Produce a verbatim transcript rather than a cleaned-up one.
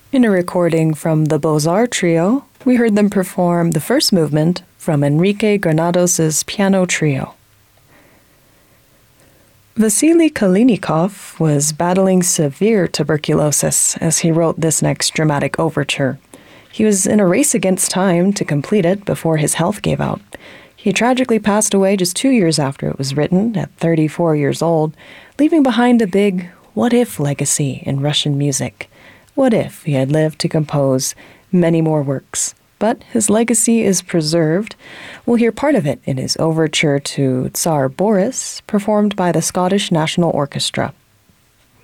In a recording from the Beaux-Arts Trio, we heard them perform the first movement from Enrique Granados' Piano Trio. Vasily Kalinikov was battling severe tuberculosis as he wrote this next dramatic overture. He was in a race against time to complete it before his health gave out. He tragically passed away just two years after it was written, at thirty-four years old, leaving behind a big what-if legacy in Russian music. What if he had lived to compose many more works? But his legacy is preserved. We'll hear part of it in his overture to Tsar Boris, performed by the Scottish National Orchestra.